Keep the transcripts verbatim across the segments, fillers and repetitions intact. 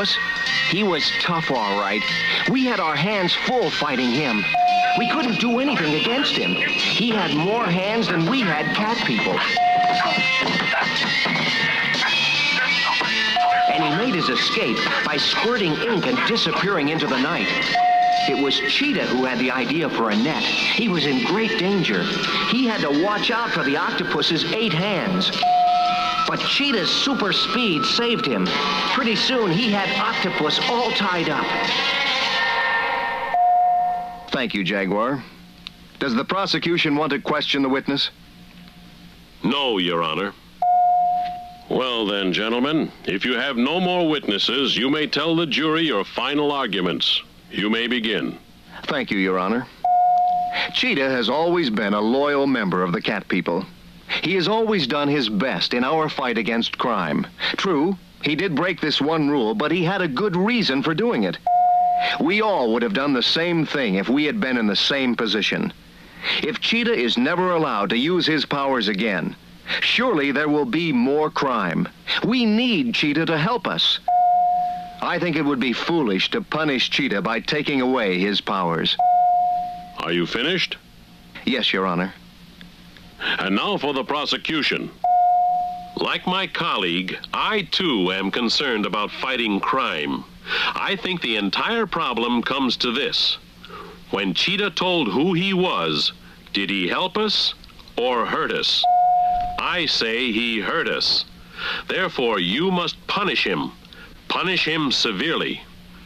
octopus? He was tough, all right. We had our hands full fighting him. We couldn't do anything against him. He had more hands than we had cat people. And he made his escape by squirting ink and disappearing into the night. It was Cheetah who had the idea for a net. He was in great danger. He had to watch out for the octopus's eight hands. But Cheetah's super speed saved him. Pretty soon, he had Octopus all tied up. Thank you, Jaguar. Does the prosecution want to question the witness? No, Your Honor. Well then, gentlemen, if you have no more witnesses, you may tell the jury your final arguments. You may begin. Thank you, Your Honor. Cheetah has always been a loyal member of the cat people. He has always done his best in our fight against crime. True, he did break this one rule, but he had a good reason for doing it. We all would have done the same thing if we had been in the same position. If Cheetah is never allowed to use his powers again, surely there will be more crime. We need Cheetah to help us. I think it would be foolish to punish Cheetah by taking away his powers. Are you finished? Yes, Your Honor. And now for the prosecution. Like my colleague, I too am concerned about fighting crime. I think the entire problem comes to this. When Cheetah told who he was, did he help us or hurt us? I say he hurt us. Therefore, you must punish him. Punish him severely.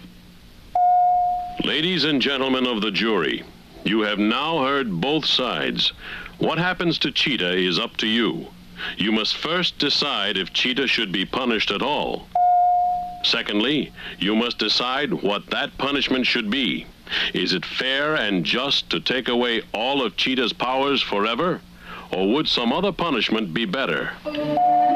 Ladies and gentlemen of the jury, you have now heard both sides. What happens to Cheetah is up to you. You must first decide if Cheetah should be punished at all. Secondly, you must decide what that punishment should be. Is it fair and just to take away all of Cheetah's powers forever? Or would some other punishment be better?